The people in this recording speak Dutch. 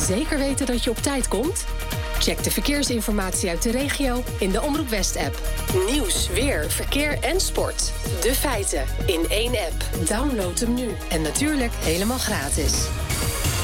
zeker weten dat je op tijd komt? Check de verkeersinformatie uit de regio in de Omroep West-app. Nieuws, weer, verkeer en sport. De feiten in één app. Download hem nu. En natuurlijk helemaal gratis.